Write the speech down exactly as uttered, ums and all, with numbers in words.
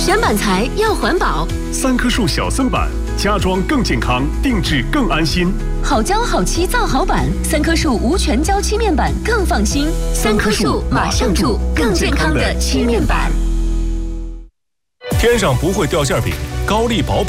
选板材要环保， 三棵树小森板，家装更健康，定制更安心。 好胶好漆造好板，三棵树无全胶漆面板更放心。三棵树马上住，更健康的漆面板。 天上不会掉馅饼，高丽宝